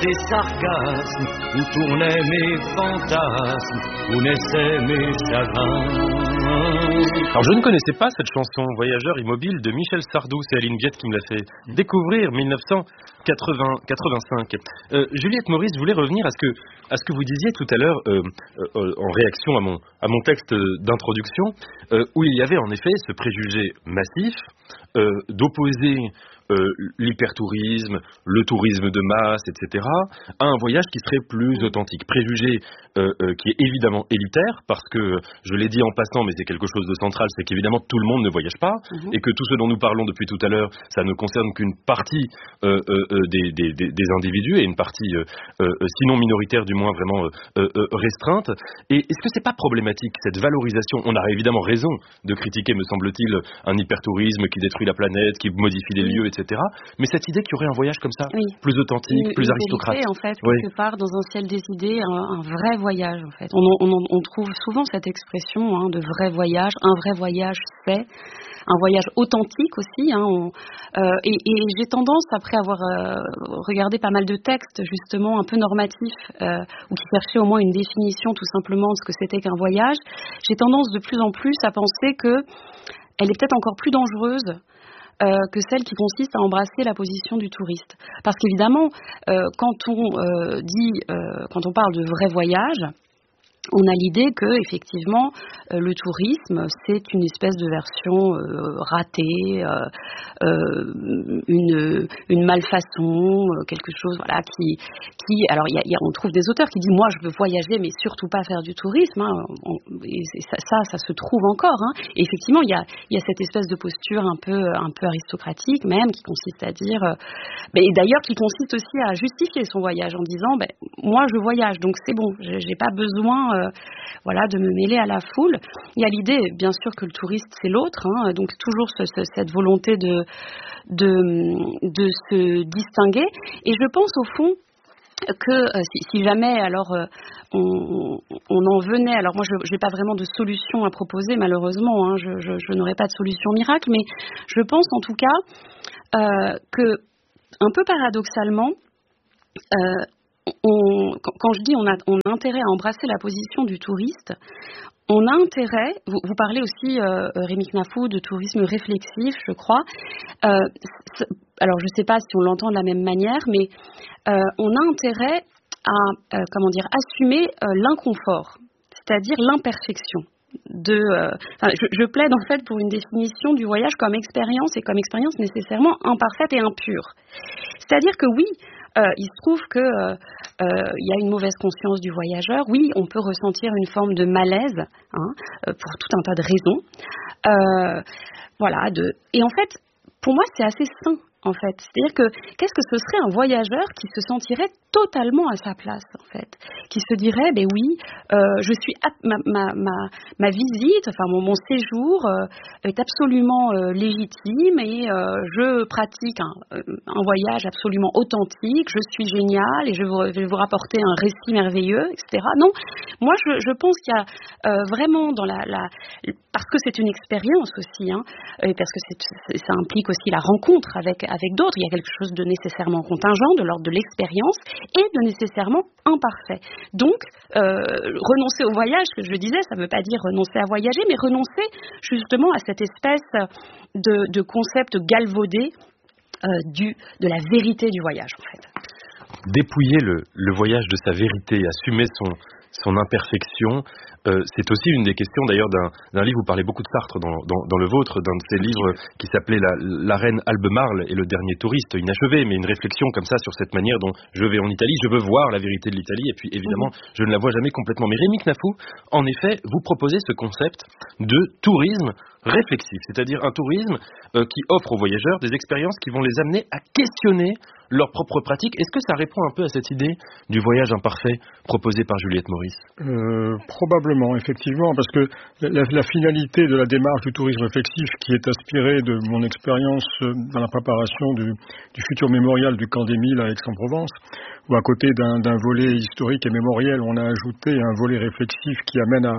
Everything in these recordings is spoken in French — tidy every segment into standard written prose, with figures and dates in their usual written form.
des sarcasmes, où tournaient mes fantasmes, où naissaient mes chagrins. Alors je ne connaissais pas cette chanson Voyageur immobile de Michel Sardou, c'est Aline Viette qui me l'a fait découvrir 1985. Juliette Maurice voulait revenir à ce que vous disiez tout à l'heure en réaction à mon texte d'introduction, où il y avait en effet ce préjugé massif d'opposer l'hypertourisme, le tourisme de masse, etc., à un voyage qui serait plus authentique. Préjugé qui est évidemment élitaire, parce que, je l'ai dit en passant, mais c'est quelque chose de central, c'est qu'évidemment tout le monde ne voyage pas, et que tout ce dont nous parlons depuis tout à l'heure, ça ne concerne qu'une partie des individus, et une partie, sinon minoritaire, du moins vraiment restreinte. Et est-ce que c'est pas problématique, cette valorisation? On a évidemment raison de critiquer, me semble-t-il, un hypertourisme qui détruit la planète, qui modifie les lieux, etc. Mais cette idée qu'il y aurait un voyage comme ça, plus authentique, plus aristocrate. En fait, quelque part, dans un ciel des idées, un vrai voyage, en fait. On trouve souvent cette expression de vrai voyage. Un vrai voyage, c'est un voyage authentique aussi. Et j'ai tendance, après avoir regardé pas mal de textes, justement, un peu normatifs, ou qui cherchaient au moins une définition, tout simplement, de ce que c'était qu'un voyage, j'ai tendance de plus en plus à penser que elle est peut-être encore plus dangereuse que celle qui consiste à embrasser la position du touriste. Parce qu'évidemment, quand on parle de vrai voyage, on a l'idée que effectivement le tourisme c'est une espèce de version ratée, une malfaçon, quelque chose qui alors on trouve des auteurs qui disent moi je veux voyager mais surtout pas faire du tourisme, et ça se trouve encore, et effectivement il y a cette espèce de posture un peu aristocratique même qui consiste à dire et d'ailleurs qui consiste aussi à justifier son voyage en disant moi je voyage donc c'est bon, j'ai pas besoin de me mêler à la foule. Il y a l'idée, bien sûr, que le touriste c'est l'autre, donc toujours cette volonté de se distinguer. Et je pense au fond que si jamais alors on en venait, alors moi je n'ai pas vraiment de solution à proposer malheureusement, je n'aurai pas de solution miracle, mais je pense en tout cas que un peu paradoxalement, quand je dis on a intérêt à embrasser la position du touriste, on a intérêt, vous parlez aussi, Rémi Knafou, de tourisme réflexif, je crois. Alors je ne sais pas si on l'entend de la même manière, mais on a intérêt à assumer l'inconfort, c'est-à-dire l'imperfection. Je plaide en fait pour une définition du voyage comme expérience, et comme expérience nécessairement imparfaite et impure. C'est-à-dire que oui, il se trouve que il y a une mauvaise conscience du voyageur. Oui, on peut ressentir une forme de malaise, pour tout un tas de raisons. Et en fait, pour moi, c'est assez sain. En fait, c'est-à-dire que qu'est-ce que ce serait un voyageur qui se sentirait totalement à sa place, en fait, qui se dirait, je suis ma visite, mon séjour est absolument légitime et je pratique un voyage absolument authentique, je suis génial et je vais vous rapporter un récit merveilleux, etc. Non, moi je pense qu'il y a vraiment parce que c'est une expérience aussi, et parce que ça implique aussi la rencontre avec d'autres, il y a quelque chose de nécessairement contingent, de l'ordre de l'expérience, et de nécessairement imparfait. Donc, renoncer au voyage, ce que je disais, ça ne veut pas dire renoncer à voyager, mais renoncer justement à cette espèce de concept galvaudé de la vérité du voyage, en fait. Dépouiller le voyage de sa vérité, assumer son imperfection, c'est aussi une des questions d'ailleurs d'un livre, vous parlez beaucoup de Sartre dans le vôtre, d'un de ces livres qui s'appelait La reine Albemarle et le dernier touriste inachevé, mais une réflexion comme ça sur cette manière dont je vais en Italie, je veux voir la vérité de l'Italie, et puis évidemment je ne la vois jamais complètement. Mais Rémi Knafou, en effet, vous proposez ce concept de tourisme réflexif, c'est-à-dire un tourisme qui offre aux voyageurs des expériences qui vont les amener à questionner leur propre pratique. Est-ce que ça répond un peu à cette idée du voyage imparfait proposée par Juliette Maurice ? Probablement, effectivement, parce que la finalité de la démarche du tourisme réflexif, qui est inspirée de mon expérience dans la préparation du futur mémorial du Camp d'Émile à Aix-en-Provence, où à côté d'un volet historique et mémoriel, on a ajouté un volet réflexif qui amène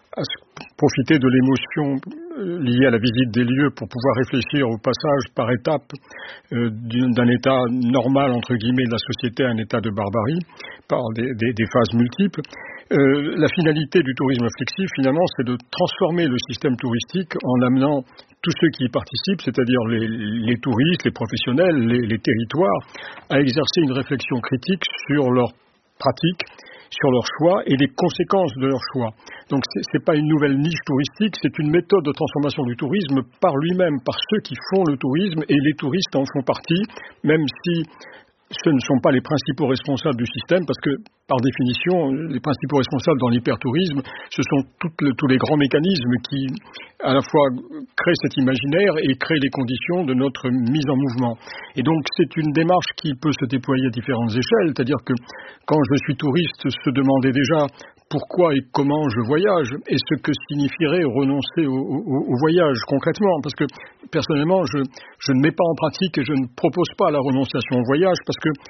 profiter de l'émotion liée à la visite des lieux pour pouvoir réfléchir au passage par étapes d'un état normal, entre guillemets, de la société à un état de barbarie, par des phases multiples. La finalité du tourisme réflexif, finalement, c'est de transformer le système touristique en amenant tous ceux qui y participent, c'est-à-dire les touristes, les professionnels, les territoires, à exercer une réflexion critique sur leurs pratiques, sur leurs choix et les conséquences de leurs choix. Donc c'est pas une nouvelle niche touristique, c'est une méthode de transformation du tourisme par lui-même, par ceux qui font le tourisme, et les touristes en font partie, même si ce ne sont pas les principaux responsables du système, parce que, par définition, les principaux responsables dans l'hypertourisme, ce sont tous les grands mécanismes qui, à la fois, créent cet imaginaire et créent les conditions de notre mise en mouvement. Et donc, c'est une démarche qui peut se déployer à différentes échelles, c'est-à-dire que, quand je suis touriste, se demander déjà pourquoi et comment je voyage, et ce que signifierait renoncer au voyage concrètement, parce que personnellement je ne mets pas en pratique et je ne propose pas la renonciation au voyage, parce que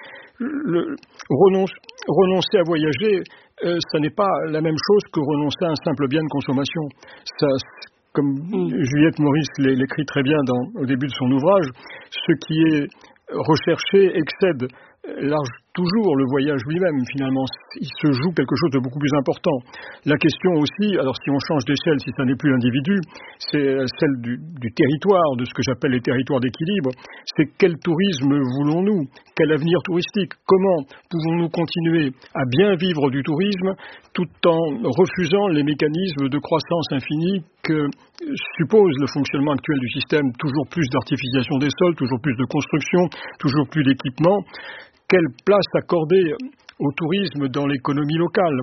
renoncer à voyager, ça n'est pas la même chose que renoncer à un simple bien de consommation. Ça, comme Juliette Maurice l'écrit très bien au début de son ouvrage, ce qui est recherché excède toujours le voyage lui-même, finalement. Il se joue quelque chose de beaucoup plus important. La question aussi, alors si on change d'échelle, si ça n'est plus l'individu, c'est celle du territoire, de ce que j'appelle les territoires d'équilibre. C'est quel tourisme voulons-nous? Quel avenir touristique? Comment pouvons-nous continuer à bien vivre du tourisme tout en refusant les mécanismes de croissance infinie que suppose le fonctionnement actuel du système? Toujours plus d'artificialisation des sols, toujours plus de construction, toujours plus d'équipements. Quelle place accorder au tourisme dans l'économie locale?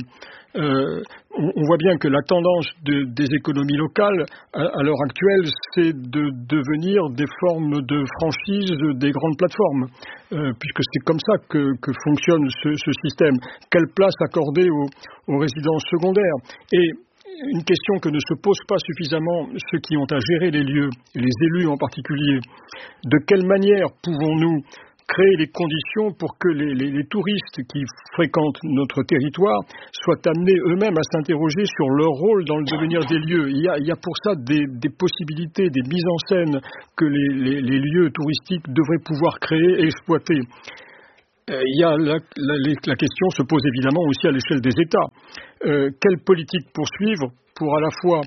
On voit bien que la tendance des économies locales, à l'heure actuelle, c'est de devenir des formes de franchise des grandes plateformes, puisque c'est comme ça que fonctionne ce système. Quelle place accorder aux résidences secondaires? Et une question que ne se posent pas suffisamment ceux qui ont à gérer les lieux, les élus en particulier. De quelle manière pouvons-nous créer les conditions pour que les touristes qui fréquentent notre territoire soient amenés eux-mêmes à s'interroger sur leur rôle dans le devenir des lieux? Il y a pour ça des possibilités, des mises en scène que les lieux touristiques devraient pouvoir créer et exploiter. La question se pose évidemment aussi à l'échelle des États. Quelle politique poursuivre pour à la fois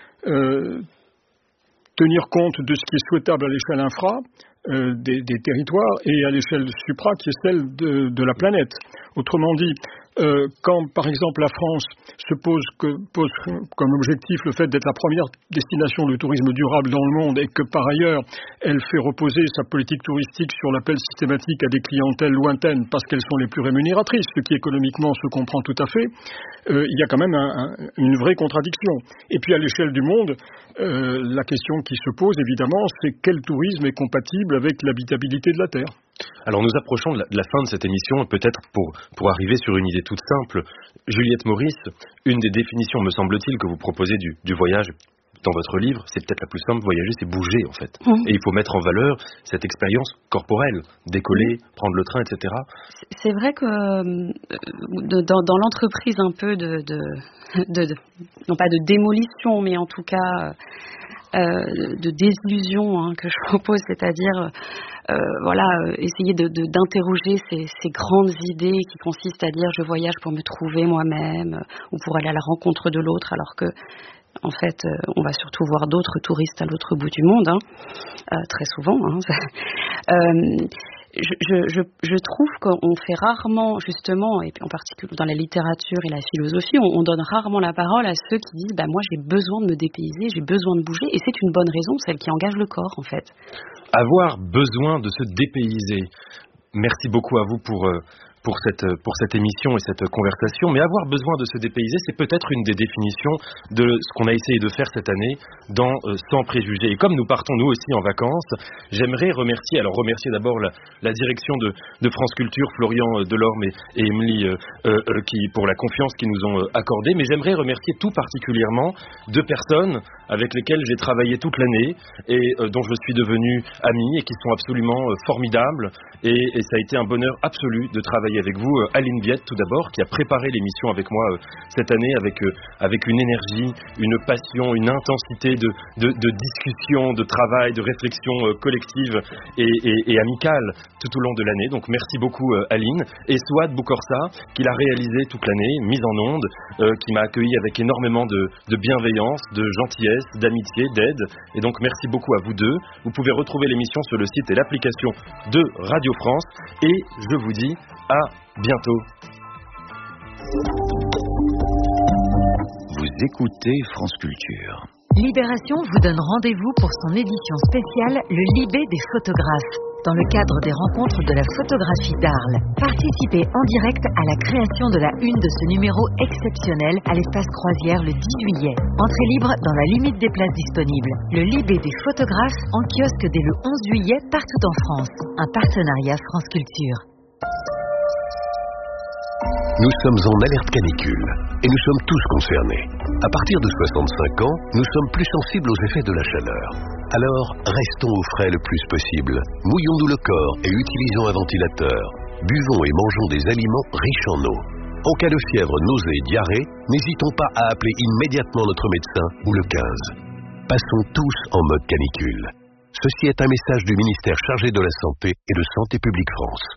tenir compte de ce qui est souhaitable à l'échelle infra, des territoires, et à l'échelle supra qui est celle de la planète. Autrement dit, quand par exemple la France se pose comme objectif le fait d'être la première destination de tourisme durable dans le monde, et que par ailleurs elle fait reposer sa politique touristique sur l'appel systématique à des clientèles lointaines parce qu'elles sont les plus rémunératrices, ce qui économiquement se comprend tout à fait, il y a quand même une vraie contradiction. Et puis à l'échelle du monde, la question qui se pose évidemment, c'est quel tourisme est compatible avec l'habitabilité de la Terre. Alors nous approchons de la fin de cette émission, et peut-être pour arriver sur une idée toute simple, Juliette Maurice, une des définitions, me semble-t-il, que vous proposez du voyage dans votre livre, c'est peut-être la plus simple: voyager, c'est bouger en fait. Et il faut mettre en valeur cette expérience corporelle, décoller, prendre le train, etc. C'est vrai que dans l'entreprise un peu non pas de démolition, mais en tout cas de désillusion que je propose, c'est-à-dire essayer d'interroger ces grandes idées qui consistent à dire je voyage pour me trouver moi-même ou pour aller à la rencontre de l'autre, alors que en fait on va surtout voir d'autres touristes à l'autre bout du monde, très souvent. Je trouve qu'on fait rarement, justement, et en particulier dans la littérature et la philosophie, on donne rarement la parole à ceux qui disent moi j'ai besoin de me dépayser, j'ai besoin de bouger, et c'est une bonne raison, celle qui engage le corps en fait. Avoir besoin de se dépayser. Merci beaucoup à vous pour cette émission et cette conversation, mais avoir besoin de se dépayser, c'est peut-être une des définitions de ce qu'on a essayé de faire cette année dans Sans préjugés. Et comme nous partons nous aussi en vacances, j'aimerais remercier d'abord la direction de France Culture, Florian Delorme et Émilie pour la confiance qu'ils nous ont accordée, mais j'aimerais remercier tout particulièrement deux personnes avec lesquelles j'ai travaillé toute l'année et dont je suis devenu ami et qui sont absolument formidables, et ça a été un bonheur absolu de travailler travailler avec vous. Aline Viette, tout d'abord, qui a préparé l'émission avec moi cette année avec une énergie, une passion, une intensité de discussion, de travail, de réflexion collective et amicale tout au long de l'année. Donc merci beaucoup Aline. Et Souad Boukorsa, qui l'a réalisé toute l'année, mise en onde, qui m'a accueilli avec énormément de bienveillance, de gentillesse, d'amitié, d'aide. Et donc merci beaucoup à vous deux. Vous pouvez retrouver l'émission sur le site et l'application de Radio France. Et je vous dis à bientôt. Vous écoutez France Culture. Libération vous donne rendez-vous pour son édition spéciale Le Libé des photographes. Dans le cadre des rencontres de la photographie d'Arles, participez en direct à la création de la une de ce numéro exceptionnel à l'espace Croisière le 10 juillet. Entrée libre dans la limite des places disponibles. Le Libé des photographes en kiosque dès le 11 juillet partout en France. Un partenariat France Culture. Nous sommes en alerte canicule et nous sommes tous concernés. À partir de 65 ans, nous sommes plus sensibles aux effets de la chaleur. Alors, restons au frais le plus possible. Mouillons-nous le corps et utilisons un ventilateur. Buvons et mangeons des aliments riches en eau. En cas de fièvre, nausée et diarrhée, n'hésitons pas à appeler immédiatement notre médecin ou le 15. Passons tous en mode canicule. Ceci est un message du ministère chargé de la Santé et de Santé publique France.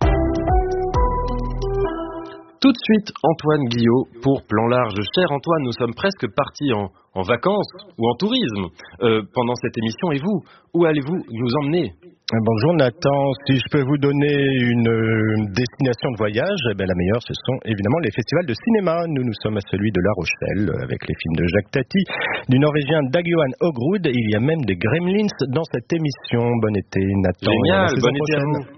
Tout de suite, Antoine Guillot pour Plan Large. Cher Antoine, nous sommes presque partis en vacances ou en tourisme pendant cette émission. Et vous, où allez-vous nous emmener ? Bonjour Nathan, si je peux vous donner une destination de voyage, la meilleure ce sont évidemment les festivals de cinéma. Nous sommes à celui de La Rochelle avec les films de Jacques Tati, du Norvégien Dag-Johan Hogrud. Il y a même des Gremlins dans cette émission. Bon été Nathan. Génial, bon été à vous.